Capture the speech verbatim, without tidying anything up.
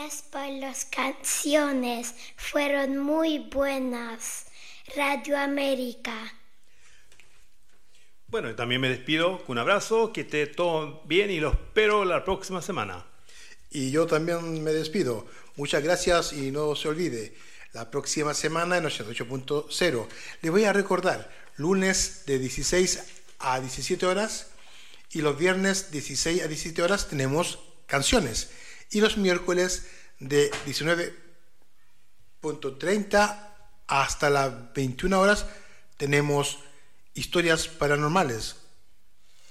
Gracias por las canciones, fueron muy buenas. Radio América. Bueno, y también me despido con un abrazo, que esté todo bien y lo espero la próxima semana. Y yo también me despido. Muchas gracias y no se olvide, la próxima semana en ochenta y ocho punto cero. Les voy a recordar, lunes de dieciséis a diecisiete horas y los viernes dieciséis a diecisiete horas tenemos canciones. Y los miércoles de diecinueve punto treinta hasta las veintiuna horas tenemos historias paranormales